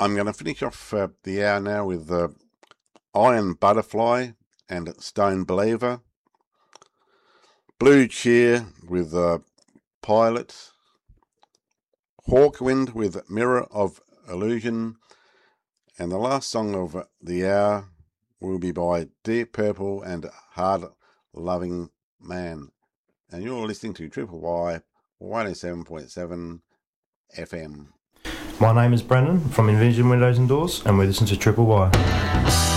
I'm going to finish off the hour now with Iron Butterfly and Stone Believer. Blue Cheer with Pilot. Hawkwind with Mirror of Illusion. And the last song of the hour will be by Deep Purple and Hard Loving Man. And you're listening to Triple Y 107.7 FM. My name is Brendan from Envision Windows and Doors, and we listen to Triple Y.